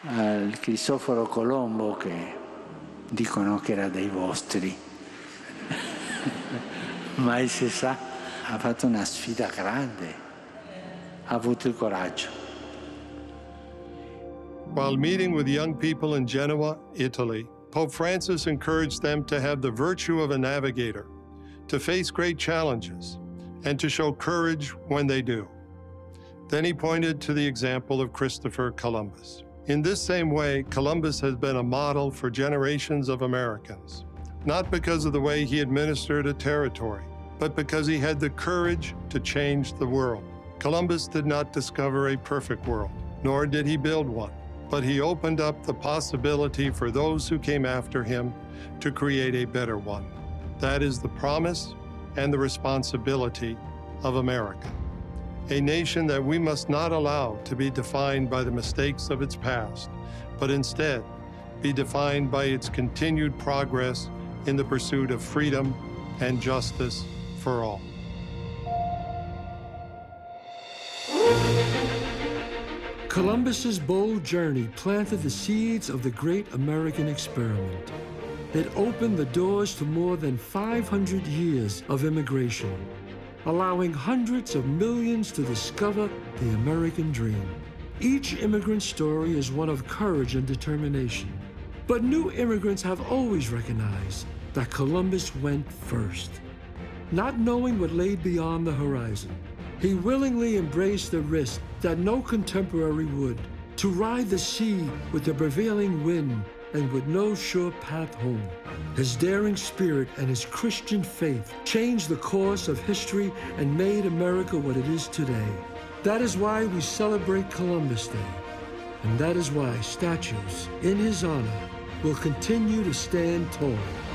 al Cristoforo Colombo, che dicono che era dei vostri, mai si sa, ha fatto una sfida grande, ha avuto il coraggio. While meeting with young people in Genoa, Italy, Pope Francis encouraged them to have the virtue of a navigator, to face great challenges, and to show courage when they do. Then he pointed to the example of Christopher Columbus. In this same way, Columbus has been a model for generations of Americans, not because of the way he administered a territory, but because he had the courage to change the world. Columbus did not discover a perfect world, nor did he build one, but he opened up the possibility for those who came after him to create a better one. That is the promise and the responsibility of America, a nation that we must not allow to be defined by the mistakes of its past, but instead be defined by its continued progress in the pursuit of freedom and justice for all. Columbus's bold journey planted the seeds of the great American experiment. It opened the doors to more than 500 years of immigration, allowing hundreds of millions to discover the American dream. Each immigrant story is one of courage and determination. But new immigrants have always recognized that Columbus went first. Not knowing what lay beyond the horizon, he willingly embraced the risk that no contemporary would, to ride the sea with the prevailing wind and with no sure path home. His daring spirit and his Christian faith changed the course of history and made America what it is today. That is why we celebrate Columbus Day, and that is why statues in his honor will continue to stand tall.